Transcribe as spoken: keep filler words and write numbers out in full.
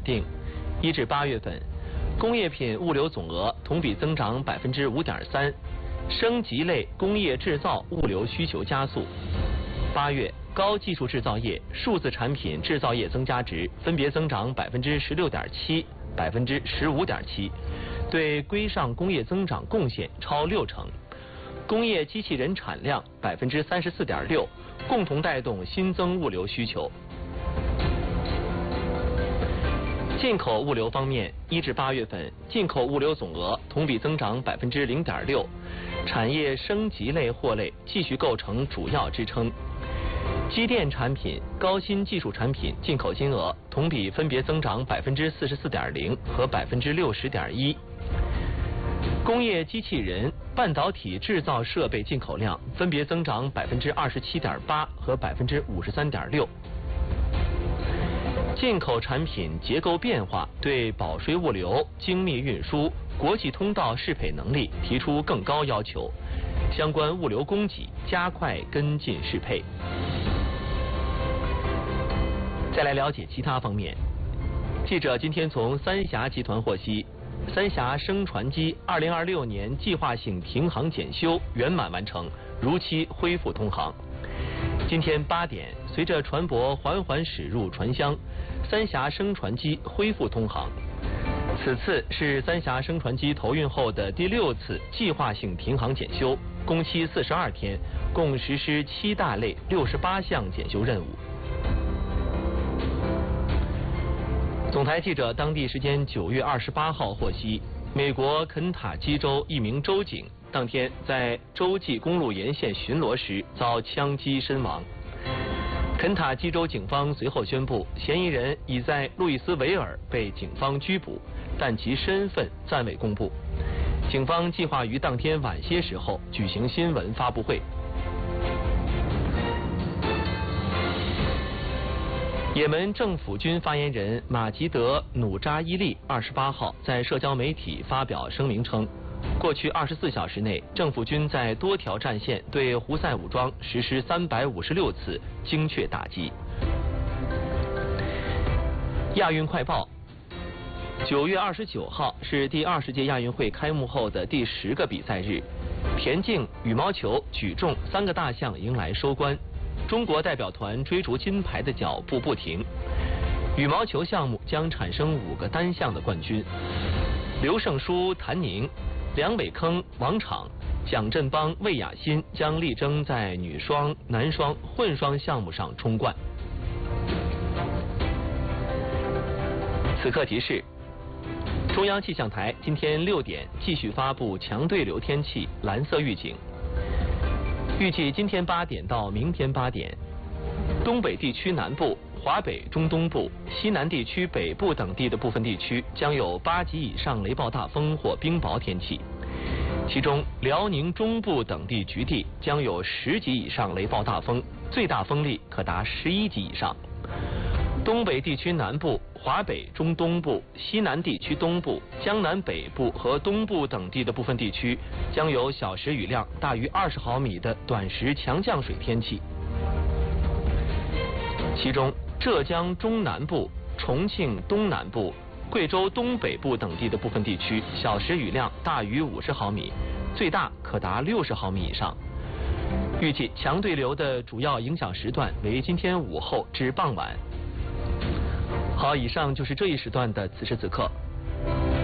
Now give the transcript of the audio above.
定。一至八月份，工业品物流总额同比增长百分之五点三，升级类工业制造物流需求加速。八月，高技术制造业、数字产品制造业增加值分别增长百分之十六点七、百分之十五点七，对规上工业增长贡献超六成。工业机器人产量百分之三十四点六，共同带动新增物流需求。进口物流方面，一至八月份进口物流总额同比增长百分之零点六，产业升级类货类继续构成主要支撑。机电产品、高新技术产品进口金额同比分别增长百分之四十四点零和百分之六十点一。工业机器人、半导体制造设备进口量分别增长百分之二十七点八和百分之五十三点六。进口产品结构变化对保税物流、精密运输、国际通道适配能力提出更高要求，相关物流供给加快跟进适配。再来了解其他方面，记者今天从三峡集团获悉，三峡升船机二零二六年计划性停航检修圆满完成，如期恢复通航。今天八点，随着船舶缓缓驶入船厢，三峡升船机恢复通航。此次是三峡升船机投运后的第六次计划性停航检修，工期四十二天，共实施七大类六十八项检修任务。总台记者当地时间九月二十八号获悉，美国肯塔基州一名州警当天在洲际公路沿线巡逻时遭枪击身亡。肯塔基州警方随后宣布，嫌疑人已在路易斯维尔被警方拘捕，但其身份暂未公布。警方计划于当天晚些时候举行新闻发布会。也门政府军发言人马吉德·努扎伊利二十八号在社交媒体发表声明称，过去二十四小时内，政府军在多条战线对胡塞武装实施三百五十六次精确打击。亚运快报：九月二十九号是第二十届亚运会开幕后的第十个比赛日，田径、羽毛球、举重三个大项迎来收官。中国代表团追逐金牌的脚步不停，羽毛球项目将产生五个单项的冠军。刘胜书、谭宁、梁伟铿、王昶、蒋振邦、魏雅欣将力争在女双、男双、混双项目上冲冠。此刻提示：中央气象台今天六点继续发布强对流天气蓝色预警。预计今天八点到明天八点，东北地区南部、华北、中东部、西南地区北部等地的部分地区将有八级以上雷暴大风或冰雹天气，其中辽宁中部等地局地将有十级以上雷暴大风，最大风力可达十一级以上。东北地区南部、华北、中东部、西南地区东部、江南北部和东部等地的部分地区将有小时雨量大于二十毫米的短时强降水天气，其中浙江中南部、重庆东南部、贵州东北部等地的部分地区小时雨量大于五十毫米，最大可达六十毫米以上。预计强对流的主要影响时段为今天午后至傍晚。好，以上就是这一时段的此时此刻。